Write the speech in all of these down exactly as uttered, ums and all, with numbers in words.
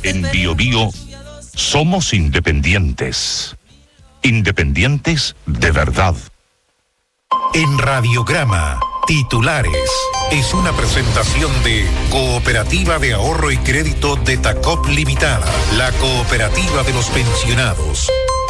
En Bio Bio somos independientes. Independientes de verdad. En Radiograma, titulares. Es una presentación de Cooperativa de Ahorro y Crédito de Tacop Limitada, la cooperativa de los pensionados.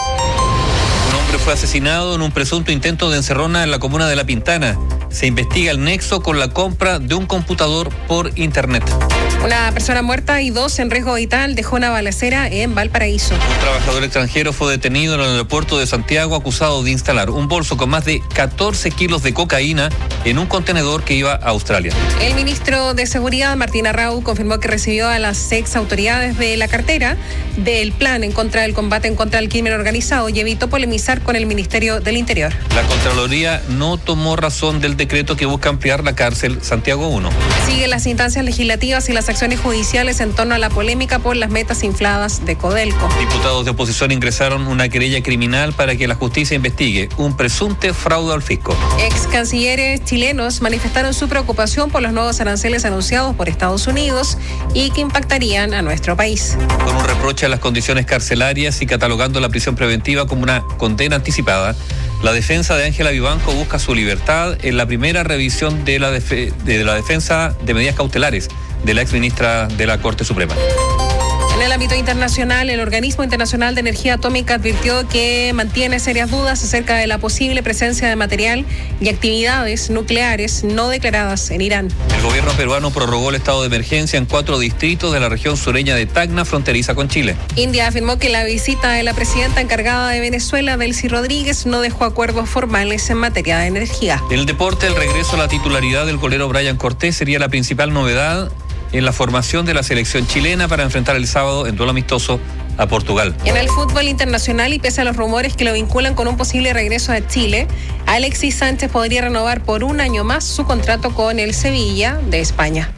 Un hombre fue asesinado en un presunto intento de encerrona en la comuna de La Pintana. Se investiga el nexo con la compra de un computador por internet. Una persona muerta y dos en riesgo vital dejó una balacera en Valparaíso. Un trabajador extranjero fue detenido en el aeropuerto de Santiago acusado de instalar un bolso con más de catorce kilos de cocaína en un contenedor que iba a Australia. El ministro de Seguridad, Martín Arrau, confirmó que recibió a las ex autoridades de la cartera del plan en contra del combate en contra del crimen organizado y evitó polemizar con el Ministerio del Interior. La Contraloría no tomó razón del decreto que busca ampliar la cárcel Santiago uno. Siguen las instancias legislativas y las acciones judiciales en torno a la polémica por las metas infladas de Codelco. Diputados de oposición ingresaron una querella criminal para que la justicia investigue un presunto fraude al fisco. Ex cancilleres chilenos manifestaron su preocupación por los nuevos aranceles anunciados por Estados Unidos y que impactarían a nuestro país. Con un reproche a las condiciones carcelarias y catalogando la prisión preventiva como una condena anticipada, la defensa de Ángela Vivanco busca su libertad en la primera revisión de la, def- de la defensa de medidas cautelares de la exministra de la Corte Suprema. En el ámbito internacional, el Organismo Internacional de Energía Atómica advirtió que mantiene serias dudas acerca de la posible presencia de material y actividades nucleares no declaradas en Irán. El gobierno peruano prorrogó el estado de emergencia en cuatro distritos de la región sureña de Tacna, fronteriza con Chile. India afirmó que la visita de la presidenta encargada de Venezuela, Delcy Rodríguez, no dejó acuerdos formales en materia de energía. En el deporte, el regreso a la titularidad del golero Brian Cortés sería la principal novedad en la formación de la selección chilena para enfrentar el sábado en duelo amistoso a Portugal. En el fútbol internacional, y pese a los rumores que lo vinculan con un posible regreso a Chile, Alexis Sánchez podría renovar por un año más su contrato con el Sevilla de España.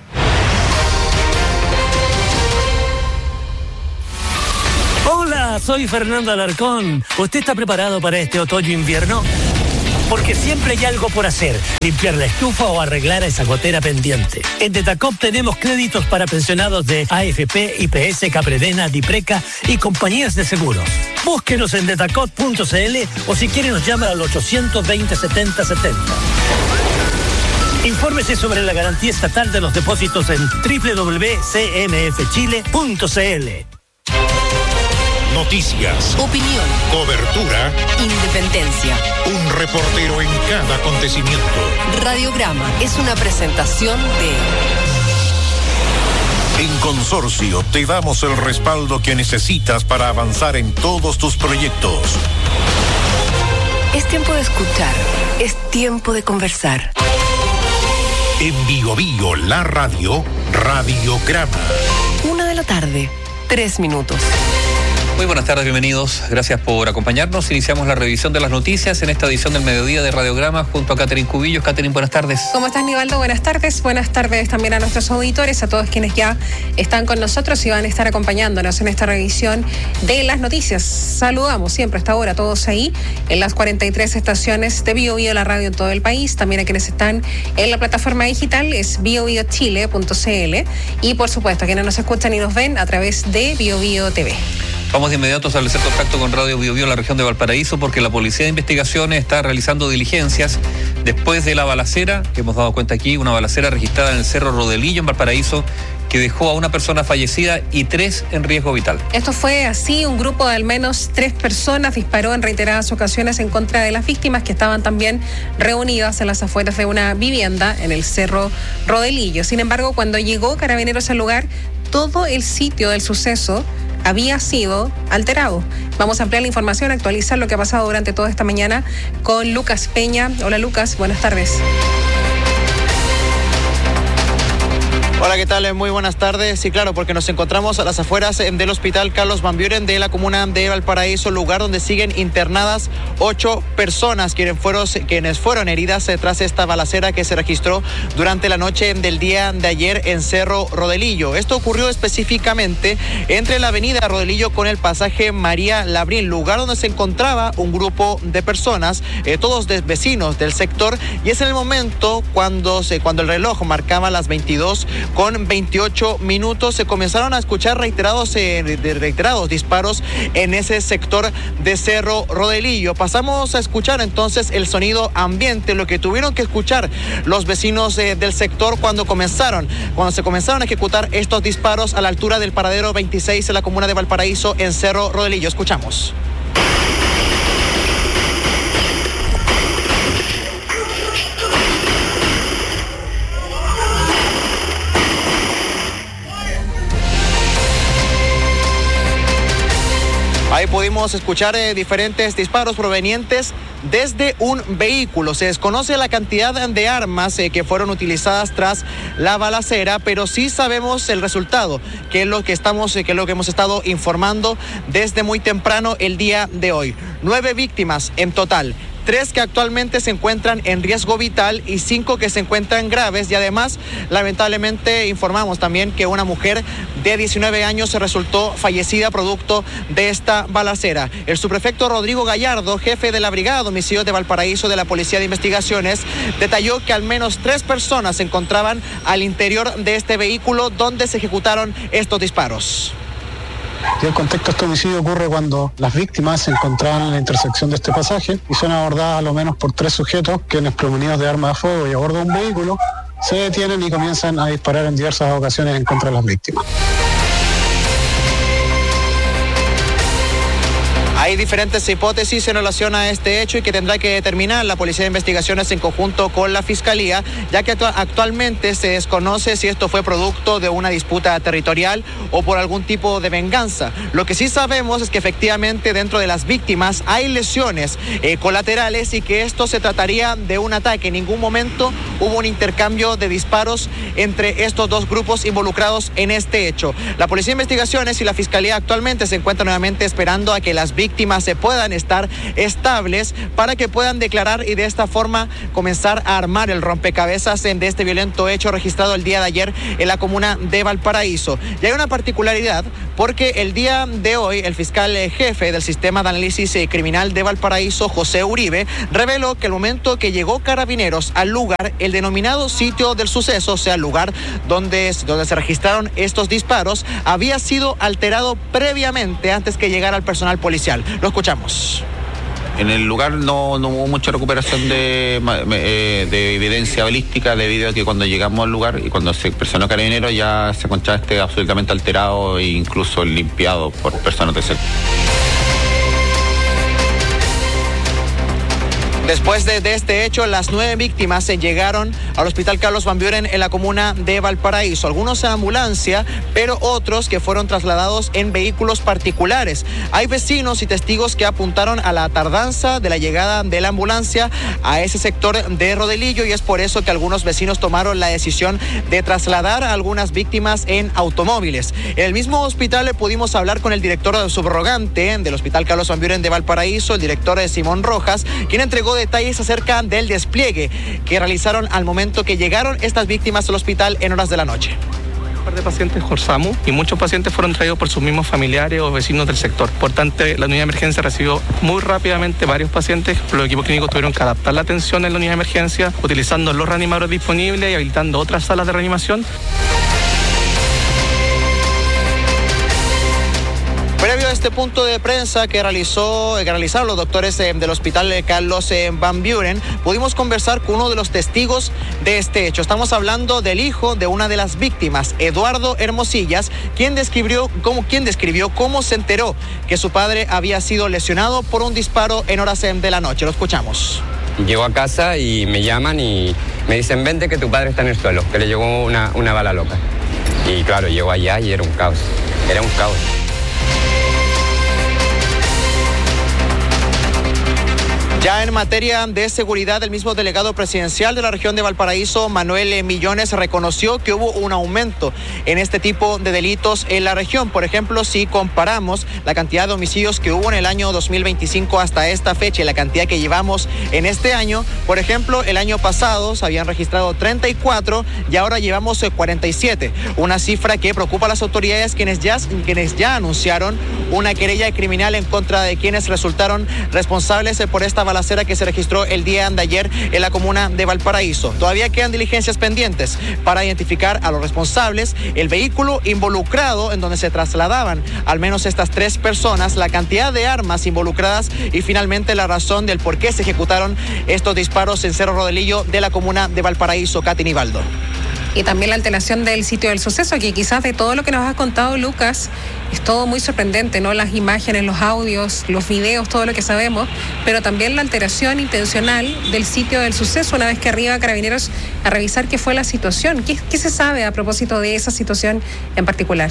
Hola, soy Fernando Alarcón. ¿Usted está preparado para este otoño-invierno? Porque siempre hay algo por hacer, limpiar la estufa o arreglar esa gotera pendiente. En Detacop tenemos créditos para pensionados de A F P, I P S, Capredena, Dipreca y compañías de seguros. Búsquenos en detacop punto c l o si quiere nos llama al ochocientos veinte, setenta setenta. Infórmese sobre la garantía estatal de los depósitos en doble u doble u doble u punto c m f chile punto c l. Noticias, opinión, cobertura, independencia. Un reportero en cada acontecimiento. Radiograma es una presentación de... En Consorcio te damos el respaldo que necesitas para avanzar en todos tus proyectos. Es tiempo de escuchar, es tiempo de conversar. En Bio Bio, la radio, Radiograma. Una de la tarde, tres minutos. Muy buenas tardes, bienvenidos. Gracias por acompañarnos. Iniciamos la revisión de las noticias en esta edición del mediodía de Radiograma junto a Catherine Cubillos. Catherine, buenas tardes. ¿Cómo estás, Nivaldo? Buenas tardes. Buenas tardes también a nuestros auditores, a todos quienes ya están con nosotros y van a estar acompañándonos en esta revisión de las noticias. Saludamos siempre hasta ahora a todos ahí en las cuarenta y tres estaciones de Bio Bio, la radio en todo el país. También a quienes están en la plataforma digital es bio bio chile punto c l y por supuesto a quienes nos escuchan y nos ven a través de Bio Bio T V. Vamos de inmediato a establecer contacto con Radio Bio Bio en la región de Valparaíso porque la Policía de Investigaciones está realizando diligencias después de la balacera que hemos dado cuenta aquí, una balacera registrada en el Cerro Rodelillo en Valparaíso que dejó a una persona fallecida y tres en riesgo vital. Esto fue así, un grupo de al menos tres personas disparó en reiteradas ocasiones en contra de las víctimas que estaban también reunidas en las afueras de una vivienda en el Cerro Rodelillo. Sin embargo, cuando llegó Carabineros al lugar, todo el sitio del suceso había sido alterado. Vamos a ampliar la información, actualizar lo que ha pasado durante toda esta mañana con Lucas Peña. Hola Lucas, buenas tardes. Hola, ¿qué tal? Muy buenas tardes. Sí, claro, porque nos encontramos a las afueras del Hospital Carlos Van Buren de la comuna de Valparaíso, lugar donde siguen internadas ocho personas quienes fueron, quienes fueron heridas tras esta balacera que se registró durante la noche del día de ayer en Cerro Rodelillo. Esto ocurrió específicamente entre la avenida Rodelillo con el pasaje María Labrín, lugar donde se encontraba un grupo de personas, eh, todos de vecinos del sector, y es en el momento cuando, se, cuando el reloj marcaba las veintidós con veintiocho minutos. Se comenzaron a escuchar reiterados, eh, de reiterados disparos en ese sector de Cerro Rodelillo. Pasamos a escuchar entonces el sonido ambiente, lo que tuvieron que escuchar los vecinos eh, del sector cuando comenzaron, cuando se comenzaron a ejecutar estos disparos a la altura del paradero veintiséis en la comuna de Valparaíso, en Cerro Rodelillo. Escuchamos. Ahí pudimos escuchar eh, diferentes disparos provenientes desde un vehículo. Se desconoce la cantidad de armas eh, que fueron utilizadas tras la balacera, pero sí sabemos el resultado, que es lo que estamos, eh, que es lo que hemos estado informando desde muy temprano el día de hoy. Nueve víctimas en total. Tres que actualmente se encuentran en riesgo vital y cinco que se encuentran graves, y además lamentablemente informamos también que una mujer de diecinueve años se resultó fallecida producto de esta balacera. El subprefecto Rodrigo Gallardo, jefe de la Brigada de Homicidios de Valparaíso de la Policía de Investigaciones, detalló que al menos tres personas se encontraban al interior de este vehículo donde se ejecutaron estos disparos. Y el contexto de este homicidio ocurre cuando las víctimas se encontraban en la intersección de este pasaje y son abordadas a lo menos por tres sujetos quienes, prevenidos de armas de fuego y a bordo de un vehículo, se detienen y comienzan a disparar en diversas ocasiones en contra de las víctimas. Hay diferentes hipótesis en relación a este hecho y que tendrá que determinar la Policía de Investigaciones en conjunto con la Fiscalía, ya que actualmente se desconoce si esto fue producto de una disputa territorial o por algún tipo de venganza. Lo que sí sabemos es que efectivamente dentro de las víctimas hay lesiones eh, colaterales y que esto se trataría de un ataque. En ningún momento hubo un intercambio de disparos entre estos dos grupos involucrados en este hecho. La Policía de Investigaciones y la Fiscalía actualmente se encuentran nuevamente esperando a que las víctimas víctimas se puedan estar estables para que puedan declarar y de esta forma comenzar a armar el rompecabezas de este violento hecho registrado el día de ayer en la comuna de Valparaíso. Y hay una particularidad porque el día de hoy el fiscal jefe del Sistema de Análisis Criminal de Valparaíso, José Uribe, reveló que el momento que llegó Carabineros al lugar, el denominado sitio del suceso, o sea, el lugar donde, donde se registraron estos disparos, había sido alterado previamente antes que llegara el personal policial. Lo escuchamos. En el lugar no, no hubo mucha recuperación de, eh, de evidencia balística debido a que cuando llegamos al lugar y cuando se personó Carabineros ya se encontraba este absolutamente alterado e incluso limpiado por personas de sector. Después de, de este hecho, las nueve víctimas se llegaron al Hospital Carlos Van Buren en la comuna de Valparaíso. Algunos en ambulancia, pero otros que fueron trasladados en vehículos particulares. Hay vecinos y testigos que apuntaron a la tardanza de la llegada de la ambulancia a ese sector de Rodelillo y es por eso que algunos vecinos tomaron la decisión de trasladar a algunas víctimas en automóviles. En el mismo hospital pudimos hablar con el director subrogante del Hospital Carlos Van Buren de Valparaíso, el director Simón Rojas, quien entregó detalles acerca del despliegue que realizaron al momento que llegaron estas víctimas al hospital en horas de la noche. Un par de pacientes Jorsamu y muchos pacientes fueron traídos por sus mismos familiares o vecinos del sector. Por tanto, la unidad de emergencia recibió muy rápidamente varios pacientes. Los equipos clínicos tuvieron que adaptar la atención en la unidad de emergencia, utilizando los reanimadores disponibles y habilitando otras salas de reanimación. Previo a este punto de prensa que realizó, que realizaron los doctores eh, del Hospital eh, Carlos eh, Van Buren, pudimos conversar con uno de los testigos de este hecho. Estamos hablando del hijo de una de las víctimas, Eduardo Hermosillas, quien describió cómo, quien describió cómo se enteró que su padre había sido lesionado por un disparo en horas eh, de la noche. Lo escuchamos. Llego a casa y me llaman y me dicen, vente que tu padre está en el suelo, que le llegó una, una bala loca. Y claro, llego allá y era un caos, era un caos. Ya en materia de seguridad, el mismo delegado presidencial de la región de Valparaíso, Manuel Millones, reconoció que hubo un aumento en este tipo de delitos en la región. Por ejemplo, si comparamos la cantidad de homicidios que hubo en el año dos mil veinticinco hasta esta fecha y la cantidad que llevamos en este año, por ejemplo, el año pasado se habían registrado treinta y cuatro y ahora llevamos cuarenta y siete. Una cifra que preocupa a las autoridades, quienes ya, quienes ya anunciaron una querella criminal en contra de quienes resultaron responsables por esta balacera que se registró el día de ayer en la comuna de Valparaíso. Todavía quedan diligencias pendientes para identificar a los responsables, el vehículo involucrado en donde se trasladaban al menos estas tres personas, la cantidad de armas involucradas y finalmente la razón del por qué se ejecutaron estos disparos en Cerro Rodelillo de la comuna de Valparaíso. Katy Nivaldo. Y también la alteración del sitio del suceso, que quizás de todo lo que nos has contado, Lucas, es todo muy sorprendente, ¿no? Las imágenes, los audios, los videos, todo lo que sabemos, pero también la alteración intencional del sitio del suceso una vez que arriba Carabineros a revisar qué fue la situación. ¿Qué, qué se sabe a propósito de esa situación en particular?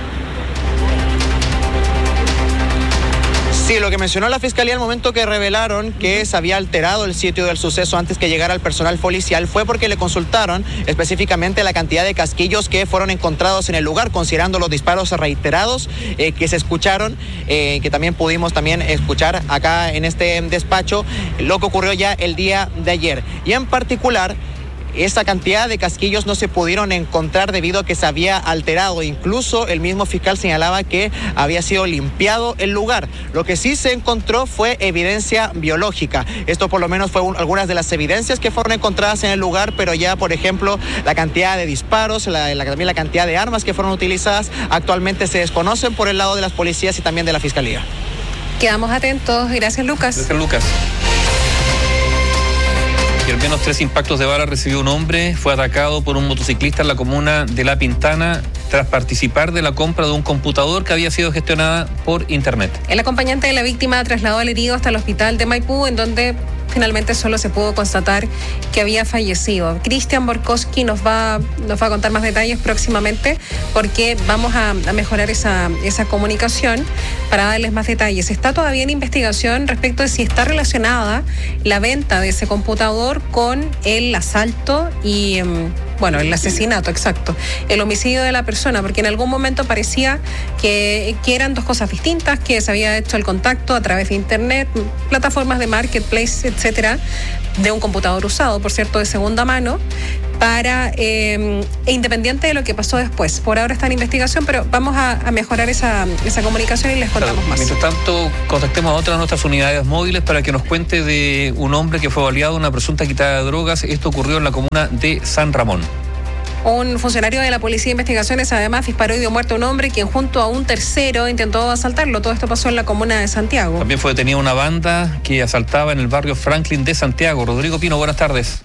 Sí, lo que mencionó la Fiscalía al momento que revelaron que se había alterado el sitio del suceso antes que llegara el personal policial fue porque le consultaron específicamente la cantidad de casquillos que fueron encontrados en el lugar, considerando los disparos reiterados eh, que se escucharon, eh, que también pudimos también escuchar acá en este despacho, lo que ocurrió ya el día de ayer. Y en particular, esa cantidad de casquillos no se pudieron encontrar debido a que se había alterado. Incluso el mismo fiscal señalaba que había sido limpiado el lugar. Lo que sí se encontró fue evidencia biológica. Esto por lo menos fue un, algunas de las evidencias que fueron encontradas en el lugar, pero ya, por ejemplo, la cantidad de disparos, la, la, también la cantidad de armas que fueron utilizadas, actualmente se desconocen por el lado de las policías y también de la Fiscalía. Quedamos atentos. Gracias, Lucas. Gracias, Lucas. Y al menos tres impactos de bala recibió un hombre. Fue atacado por un motociclista en la comuna de La Pintana tras participar de la compra de un computador que había sido gestionada por internet. El acompañante de la víctima trasladó al herido hasta el hospital de Maipú, en donde finalmente solo se pudo constatar que había fallecido. Cristian Borkowski nos va, nos va a contar más detalles próximamente, porque vamos a, a mejorar esa, esa comunicación para darles más detalles. Está todavía en investigación respecto de si está relacionada la venta de ese computador con el asalto y... Um, Bueno, el asesinato, exacto. El homicidio de la persona, porque en algún momento parecía que, que eran dos cosas distintas, que se había hecho el contacto a través de internet, plataformas de marketplace, etcétera, de un computador usado, por cierto, de segunda mano, para eh, e independiente de lo que pasó después. Por ahora está en investigación, pero vamos a, a mejorar esa, esa comunicación y les contamos claro, más. Mientras tanto, contactemos a otras de nuestras unidades móviles para que nos cuente de un hombre que fue baleado en una presunta quitada de drogas. Esto ocurrió en la comuna de San Ramón. Un funcionario de la Policía de Investigaciones además disparó y dio muerte a un hombre quien junto a un tercero intentó asaltarlo. Todo esto pasó en la comuna de Santiago. También fue detenida una banda que asaltaba en el barrio Franklin de Santiago. Rodrigo Pino, buenas tardes.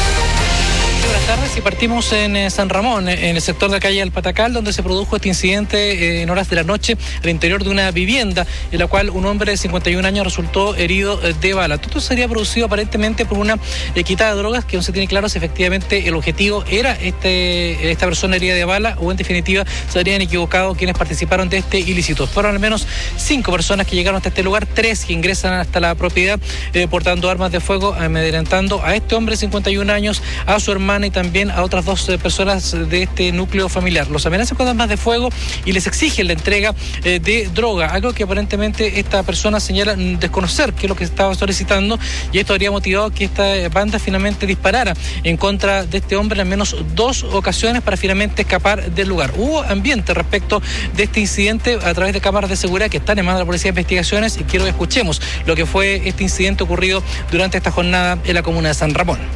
Buenas tardes, y partimos en eh, San Ramón, en el sector de la calle del Patacal, donde se produjo este incidente eh, en horas de la noche al interior de una vivienda, en la cual un hombre de cincuenta y un años resultó herido eh, de bala. Todo esto sería producido aparentemente por una eh, quitada de drogas, que no se tiene claro si efectivamente el objetivo era este esta persona herida de bala o en definitiva se habrían equivocado quienes participaron de este ilícito. Fueron al menos cinco personas que llegaron hasta este lugar, tres que ingresan hasta la propiedad eh, portando armas de fuego, amedrentando a este hombre de cincuenta y un años, a su hermana y también a otras dos eh, personas de este núcleo familiar. Los amenazan con armas de fuego y les exigen la entrega eh, de droga, algo que aparentemente esta persona señala desconocer qué es lo que estaba solicitando, y esto habría motivado que esta banda finalmente disparara en contra de este hombre en al menos dos ocasiones para finalmente escapar del lugar. Hubo ambiente respecto de este incidente a través de cámaras de seguridad que están en manos de la Policía de Investigaciones, y quiero que escuchemos lo que fue este incidente ocurrido durante esta jornada en la comuna de San Ramón.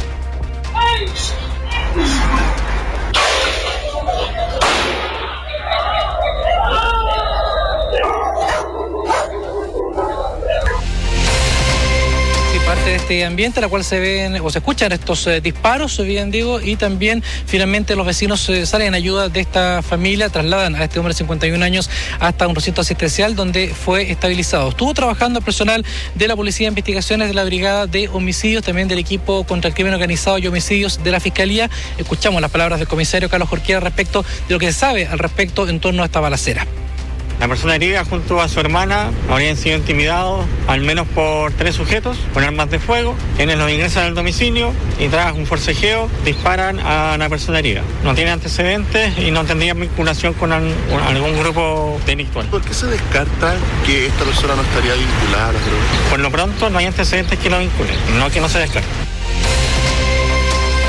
Parte de este ambiente, la cual se ven o se escuchan estos eh, disparos, bien digo, y también finalmente los vecinos eh, salen en ayuda de esta familia, trasladan a este hombre de cincuenta y un años hasta un recinto asistencial donde fue estabilizado. Estuvo trabajando el personal de la Policía de Investigaciones, de la Brigada de Homicidios, también del equipo contra el crimen organizado y homicidios de la Fiscalía. Escuchamos las palabras del comisario Carlos Jorquera respecto de lo que se sabe al respecto en torno a esta balacera. La persona herida junto a su hermana habrían sido intimidados al menos por tres sujetos con armas de fuego, quienes los ingresan al domicilio y tras un forcejeo disparan a la persona herida. No tiene antecedentes y no tendrían vinculación con algún grupo delictual. ¿Por qué se descarta que esta persona no estaría vinculada a las drogas? Por lo pronto no hay antecedentes que lo vinculen, no que no se descarte.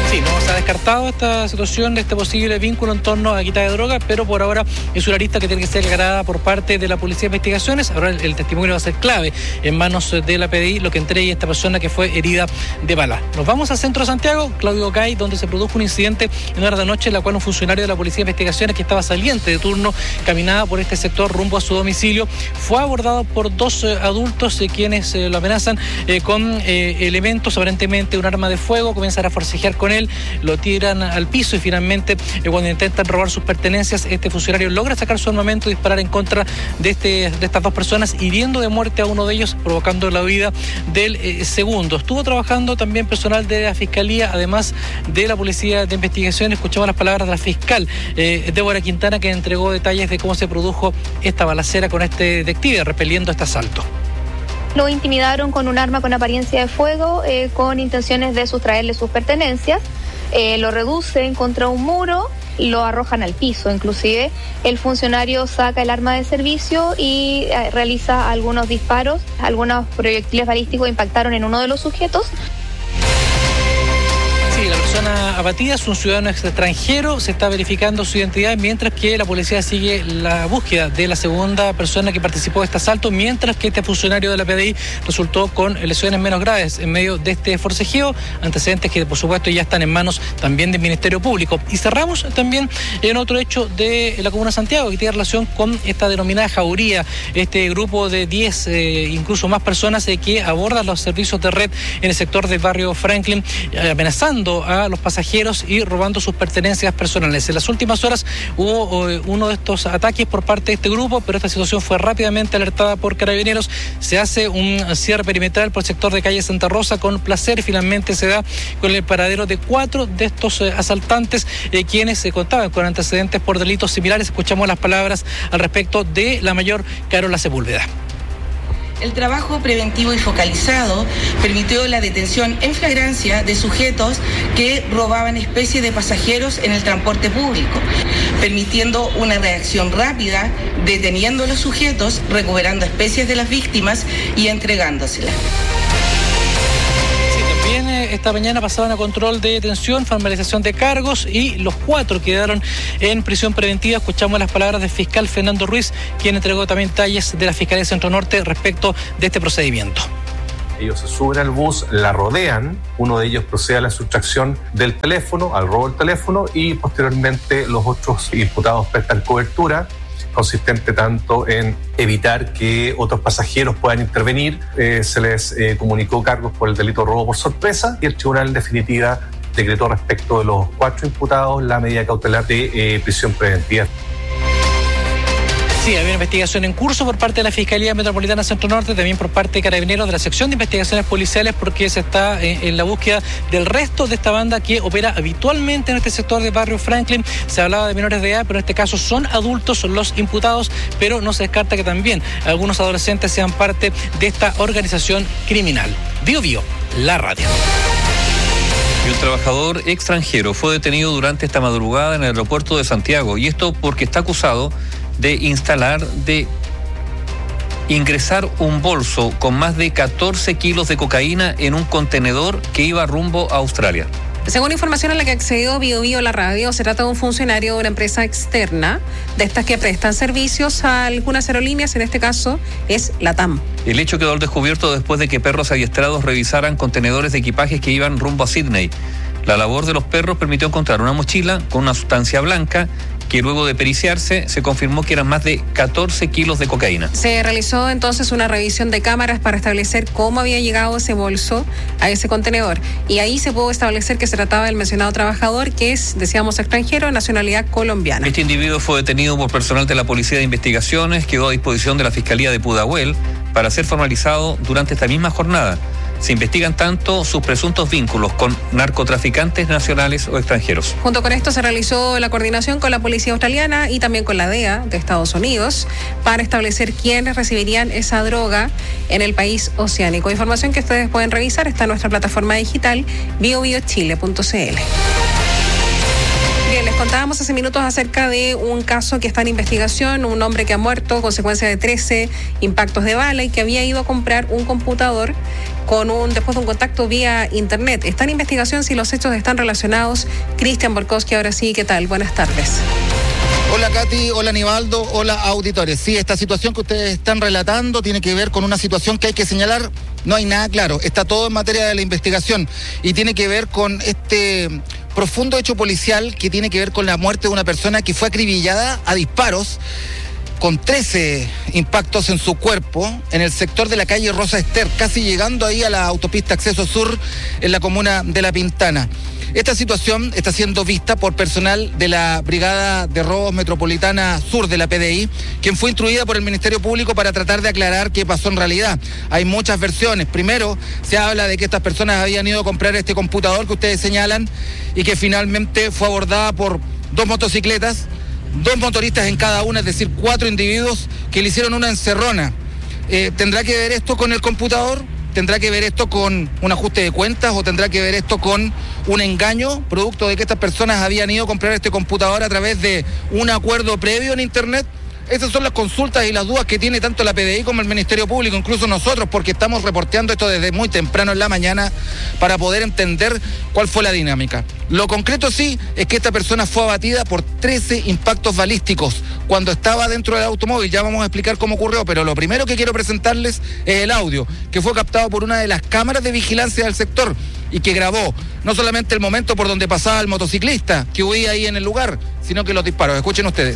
Sí, no se ha descartado esta situación de este posible vínculo en torno a quita de droga, pero por ahora es una lista que tiene que ser aclarada por parte de la Policía de Investigaciones. Ahora el, el testimonio va a ser clave en manos de la P D I, lo que entregue esta persona que fue herida de bala. Nos vamos al centro de Santiago, Claudio Cay, donde se produjo un incidente en horas de noche en la cual un funcionario de la Policía de Investigaciones que estaba saliente de turno caminaba por este sector rumbo a su domicilio. Fue abordado por dos eh, adultos eh, quienes eh, lo amenazan eh, con eh, elementos, aparentemente un arma de fuego, comienzan a forcejear con él, lo tiran al piso y finalmente eh, cuando intentan robar sus pertenencias, este funcionario logra sacar su armamento y disparar en contra de, este, de estas dos personas, hiriendo de muerte a uno de ellos, provocando la huida del eh, segundo. Estuvo trabajando también personal de la Fiscalía, además de la Policía de Investigación. Escuchamos las palabras de la fiscal eh, Débora Quintana, que entregó detalles de cómo se produjo esta balacera con este detective repeliendo este asalto. Lo intimidaron con un arma con apariencia de fuego, eh, con intenciones de sustraerle sus pertenencias. Eh, lo reducen contra un muro, lo arrojan al piso. Inclusive el funcionario saca el arma de servicio y eh, realiza algunos disparos. Algunos proyectiles balísticos impactaron en uno de los sujetos. Sí, la persona abatida es un ciudadano extranjero, se está verificando su identidad, mientras que la policía sigue la búsqueda de la segunda persona que participó de este asalto, mientras que este funcionario de la P D I resultó con lesiones menos graves en medio de este forcejeo, antecedentes que por supuesto ya están en manos también del Ministerio Público. Y cerramos también en otro hecho de la Comuna de Santiago que tiene relación con esta denominada jauría, este grupo de diez, eh, incluso más personas eh, que abordan los servicios de red en el sector del barrio Franklin, eh, amenazando a los pasajeros y robando sus pertenencias personales. En las últimas horas hubo eh, uno de estos ataques por parte de este grupo, pero esta situación fue rápidamente alertada por Carabineros. Se hace un cierre perimetral por el sector de calle Santa Rosa con Placer y finalmente se da con el paradero de cuatro de estos eh, asaltantes, eh, quienes se eh, contaban con antecedentes por delitos similares. Escuchamos las palabras al respecto de la mayor Carola Sepúlveda. El trabajo preventivo y focalizado permitió la detención en flagrancia de sujetos que robaban especies de pasajeros en el transporte público, permitiendo una reacción rápida, deteniendo a los sujetos, recuperando especies de las víctimas y entregándoselas. Esta mañana pasaban a control de detención, formalización de cargos y los cuatro quedaron en prisión preventiva. Escuchamos las palabras del fiscal Fernando Ruiz, quien entregó también detalles de la Fiscalía de Centro Norte respecto de este procedimiento. Ellos se suben al bus, la rodean, uno de ellos procede a la sustracción del teléfono, al robo del teléfono y posteriormente los otros imputados prestan cobertura, consistente tanto en evitar que otros pasajeros puedan intervenir. Eh, se les eh, comunicó cargos por el delito de robo por sorpresa y el tribunal en definitiva decretó respecto de los cuatro imputados la medida cautelar de eh, prisión preventiva. Sí, había una investigación en curso por parte de la Fiscalía Metropolitana Centro Norte, también por parte de Carabineros de la sección de investigaciones policiales, porque se está en, en la búsqueda del resto de esta banda que opera habitualmente en este sector del barrio Franklin. Se hablaba de menores de edad, pero en este caso son adultos los imputados, pero no se descarta que también algunos adolescentes sean parte de esta organización criminal. Bio Bio, la radio. Y un trabajador extranjero fue detenido durante esta madrugada en el aeropuerto de Santiago, y esto porque está acusado de instalar, de ingresar un bolso con más de catorce kilos de cocaína en un contenedor que iba rumbo a Australia. Según información a la que accedió Bio Bio la radio, se trata de un funcionario de una empresa externa, de estas que prestan servicios a algunas aerolíneas, en este caso es LATAM. El hecho quedó al descubierto después de que perros adiestrados revisaran contenedores de equipajes que iban rumbo a Sydney. La labor de los perros permitió encontrar una mochila con una sustancia blanca que luego de periciarse se confirmó que eran más de catorce kilos de cocaína. Se realizó entonces una revisión de cámaras para establecer cómo había llegado ese bolso a ese contenedor. Y ahí se pudo establecer que se trataba del mencionado trabajador, que es, decíamos, extranjero, nacionalidad colombiana. Este individuo fue detenido por personal de la Policía de Investigaciones, quedó a disposición de la Fiscalía de Pudahuel para ser formalizado durante esta misma jornada. Se investigan tanto sus presuntos vínculos con narcotraficantes nacionales o extranjeros. Junto con esto se realizó la coordinación con la policía australiana y también con la D E A de Estados Unidos para establecer quiénes recibirían esa droga en el país oceánico. Información que ustedes pueden revisar, está en nuestra plataforma digital bio bio chile punto c l. Bien, les contábamos hace minutos acerca de un caso que está en investigación, un hombre que ha muerto a consecuencia de trece impactos de bala y que había ido a comprar un computador con un después de un contacto vía internet. Está en investigación si los hechos están relacionados. Cristian Borkowski, ahora sí, ¿qué tal? Buenas tardes. Hola Katy, hola Nivaldo, hola auditores. Sí, esta situación que ustedes están relatando tiene que ver con una situación que hay que señalar. No hay nada claro, está todo en materia de la investigación y tiene que ver con este profundo hecho policial que tiene que ver con la muerte de una persona que fue acribillada a disparos con trece impactos en su cuerpo en el sector de la calle Rosa Ester, casi llegando ahí a la autopista Acceso Sur en la comuna de La Pintana. Esta situación está siendo vista por personal de la Brigada de Robos Metropolitana Sur de la P D I, quien fue instruida por el Ministerio Público para tratar de aclarar qué pasó en realidad. Hay muchas versiones. Primero, se habla de que estas personas habían ido a comprar este computador que ustedes señalan y que finalmente fue abordada por dos motocicletas, dos motoristas en cada una, es decir, cuatro individuos que le hicieron una encerrona. Eh, ¿Tendrá que ver esto con el computador? ¿Tendrá que ver esto con un ajuste de cuentas o tendrá que ver esto con un engaño producto de que estas personas habían ido a comprar este computador a través de un acuerdo previo en Internet? Esas son las consultas y las dudas que tiene tanto la P D I como el Ministerio Público, incluso nosotros, porque estamos reporteando esto desde muy temprano en la mañana para poder entender cuál fue la dinámica. Lo concreto sí es que esta persona fue abatida por trece impactos balísticos cuando estaba dentro del automóvil. Ya vamos a explicar cómo ocurrió, pero lo primero que quiero presentarles es el audio, que fue captado por una de las cámaras de vigilancia del sector y que grabó no solamente el momento por donde pasaba el motociclista que huía ahí en el lugar, sino que los disparos. Escuchen ustedes.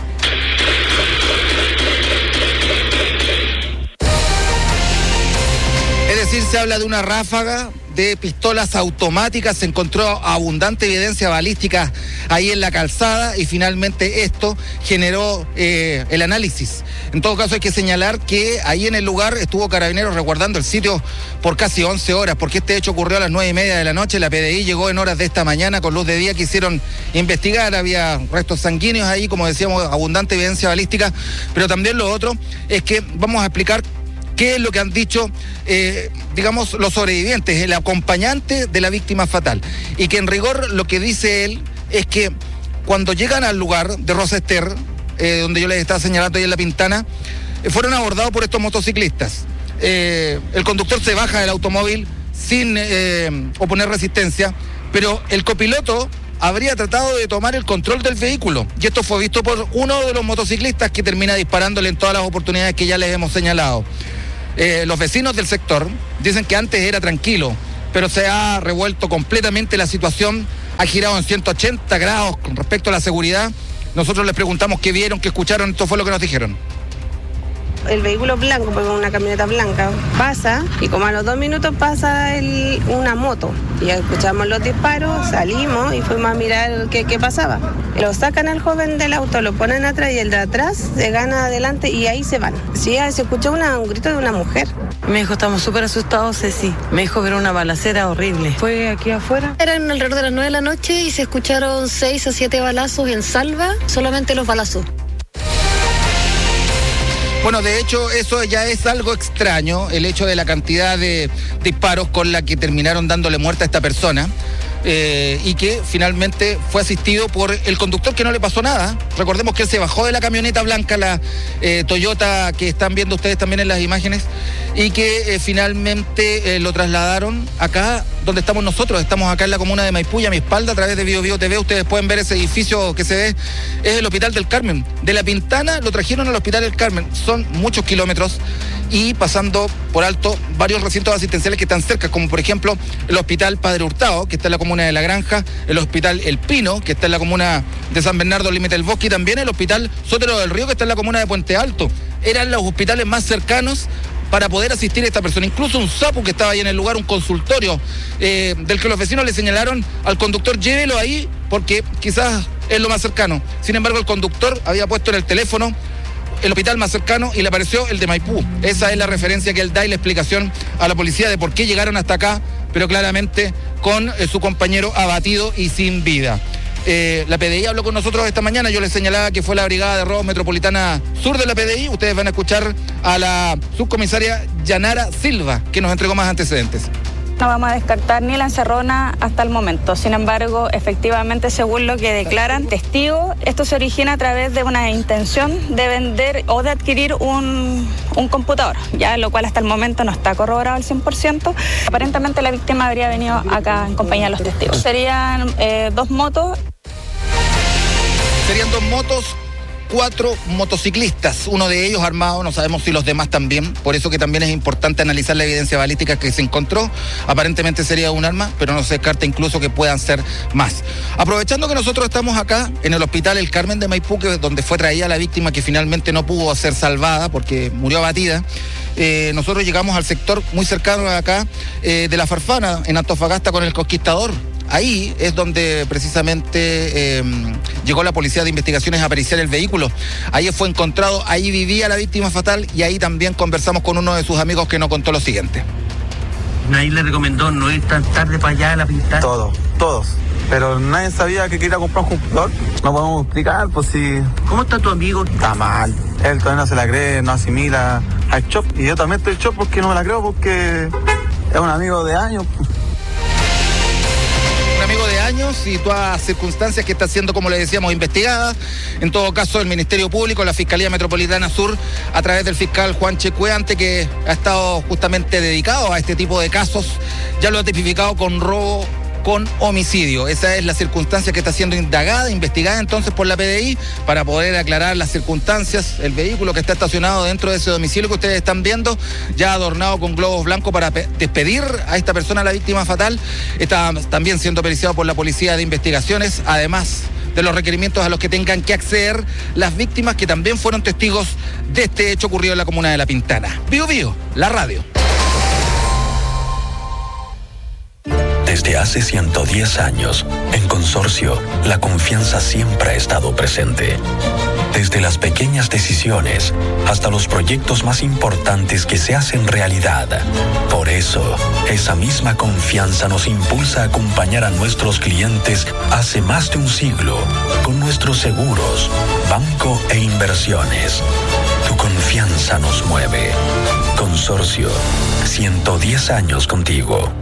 Es decir, se habla de una ráfaga de pistolas automáticas, se encontró abundante evidencia balística ahí en la calzada y finalmente esto generó eh, el análisis. En todo caso hay que señalar que ahí en el lugar estuvo Carabineros resguardando el sitio por casi once horas, porque este hecho ocurrió a las nueve y media de la noche. La P D I llegó en horas de esta mañana con luz de día, quisieron investigar, había restos sanguíneos ahí, como decíamos, abundante evidencia balística, pero también lo otro es que vamos a explicar qué es lo que han dicho, eh, digamos, los sobrevivientes, el acompañante de la víctima fatal. Y que en rigor lo que dice él es que cuando llegan al lugar de Rosa Ester, eh, donde yo les estaba señalando ahí en La Pintana, eh, fueron abordados por estos motociclistas. Eh, el conductor se baja del automóvil sin eh, oponer resistencia, pero el copiloto habría tratado de tomar el control del vehículo. Y esto fue visto por uno de los motociclistas que termina disparándole en todas las oportunidades que ya les hemos señalado. Eh, los vecinos del sector dicen que antes era tranquilo, pero se ha revuelto completamente la situación, ha girado en ciento ochenta grados con respecto a la seguridad. Nosotros les preguntamos qué vieron, qué escucharon, esto fue lo que nos dijeron. El vehículo blanco, porque una camioneta blanca, pasa y como a los dos minutos pasa el, una moto. Y escuchamos los disparos, salimos y fuimos a mirar qué, qué pasaba. Lo sacan al joven del auto, lo ponen atrás y el de atrás se gana adelante y ahí se van. Sí, se escuchó una, un grito de una mujer. Me dijo, estamos súper asustados, Ceci. Me dijo ver una balacera horrible. ¿Fue aquí afuera? Eran alrededor de las nueve de la noche y se escucharon seis o siete balazos en salva, solamente los balazos. Bueno, de hecho, eso ya es algo extraño, el hecho de la cantidad de disparos con la que terminaron dándole muerte a esta persona. Eh, y que finalmente fue asistido por el conductor, que no le pasó nada. Recordemos que él se bajó de la camioneta blanca, la eh, Toyota que están viendo ustedes también en las imágenes, y que eh, finalmente eh, lo trasladaron acá donde estamos nosotros. Estamos acá en la comuna de Maipú, y a mi espalda, a través de Bio Bio T V, ustedes pueden ver ese edificio que se ve, es el Hospital del Carmen. De La Pintana lo trajeron al Hospital del Carmen, son muchos kilómetros, y pasando por alto varios recintos asistenciales que están cerca, como por ejemplo el Hospital Padre Hurtado, que está en la comuna de La Granja, el Hospital El Pino, que está en la comuna de San Bernardo, límite del Bosque, y también el Hospital Sotero del Río, que está en la comuna de Puente Alto. Eran los hospitales más cercanos para poder asistir a esta persona. Incluso un sapo que estaba ahí en el lugar, un consultorio, eh, del que los vecinos le señalaron al conductor, llévelo ahí porque quizás es lo más cercano. Sin embargo, el conductor había puesto en el teléfono el hospital más cercano y le apareció el de Maipú. Esa es la referencia que él da y la explicación a la policía de por qué llegaron hasta acá, pero claramente con eh, su compañero abatido y sin vida. Eh, la P D I habló con nosotros esta mañana, yo les señalaba que fue la Brigada de Robos Metropolitana Sur de la P D I. Ustedes van a escuchar a la subcomisaria Yanara Silva, que nos entregó más antecedentes. No vamos a descartar ni la encerrona hasta el momento. Sin embargo, efectivamente, según lo que declaran testigos, esto se origina a través de una intención de vender o de adquirir un, un computador, ya lo cual hasta el momento no está corroborado al cien por ciento. Aparentemente la víctima habría venido acá en compañía de los testigos. Serían eh, dos motos. Serían dos motos. Cuatro motociclistas, uno de ellos armado, no sabemos si los demás también, por eso que también es importante analizar la evidencia balística que se encontró. Aparentemente sería un arma, pero no se descarta incluso que puedan ser más. Aprovechando que nosotros estamos acá en el hospital El Carmen de Maipú, que es donde fue traída la víctima que finalmente no pudo ser salvada porque murió abatida, eh, nosotros llegamos al sector muy cercano de acá, eh, de La Farfana, en Antofagasta, con el Conquistador. Ahí es donde precisamente eh, llegó la policía de investigaciones a periciar el vehículo. Ahí fue encontrado, ahí vivía la víctima fatal y ahí también conversamos con uno de sus amigos que nos contó lo siguiente. Nadie le recomendó no ir tan tarde para allá a la pintada. Todos, todos. Pero nadie sabía que quería comprar un computador. No podemos explicar, pues si... ¿Cómo está tu amigo? Está mal. Él todavía no se la cree, no asimila al shop. Y yo también estoy shop porque no me la creo, porque es un amigo de años. Un amigo de años y todas circunstancias que está siendo, como le decíamos, investigada. En todo caso, el Ministerio Público, la Fiscalía Metropolitana Sur, a través del fiscal Juan Checueante, que ha estado justamente dedicado a este tipo de casos, ya lo ha tipificado con robo con homicidio. Esa es la circunstancia que está siendo indagada, investigada entonces por la P D I, para poder aclarar las circunstancias. El vehículo que está estacionado dentro de ese domicilio que ustedes están viendo, ya adornado con globos blancos para despedir a esta persona, la víctima fatal, está también siendo periciado por la Policía de Investigaciones, además de los requerimientos a los que tengan que acceder las víctimas que también fueron testigos de este hecho ocurrido en la comuna de La Pintana. Bío Bío, la radio. Desde hace ciento diez años, en Consorcio, la confianza siempre ha estado presente. Desde las pequeñas decisiones hasta los proyectos más importantes que se hacen realidad. Por eso, esa misma confianza nos impulsa a acompañar a nuestros clientes hace más de un siglo con nuestros seguros, banco e inversiones. Tu confianza nos mueve. Consorcio, ciento diez años contigo.